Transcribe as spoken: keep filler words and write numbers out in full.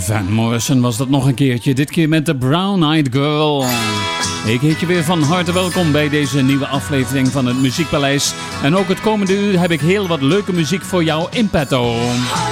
Van Morrison was dat nog een keertje. Dit keer met de Brown Eyed Girl. Ik heet je weer van harte welkom bij deze nieuwe aflevering van het Muziekpaleis. En ook het komende uur heb ik heel wat leuke muziek voor jou in petto.